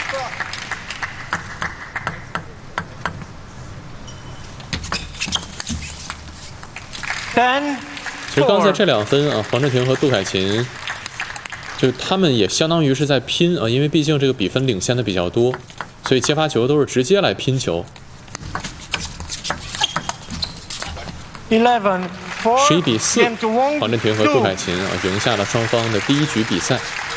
其实刚才这2分啊，黄镇廷和杜凯琴，就他们也相当于是在拼啊，因为毕竟这个比分领先的比较多，所以接发球都是直接来拼球。11比4，黄镇廷和杜凯琴啊赢下了双方的第1局比赛。